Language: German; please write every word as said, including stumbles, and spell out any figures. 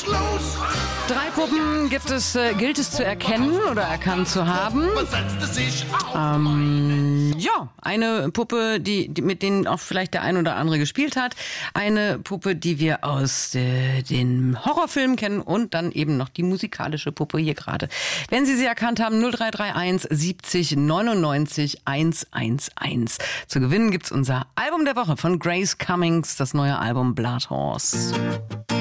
ich los. Drei Puppen gibt es, äh, gilt es zu erkennen oder erkannt zu haben. Setzte sich auf. Ähm, ja, eine Puppe, die, die mit denen auch vielleicht der ein oder andere gespielt hat. Eine Puppe, die wir aus äh, den Horrorfilmen kennen und dann eben noch die musikalische Puppe hier gerade. Wenn Sie sie erkannt haben, null drei drei eins siebzig neunundneunzig hundertzehn. Zu gewinnen gibt's unser Album der Woche von Grace Cummings, das neue Album Blood Horse.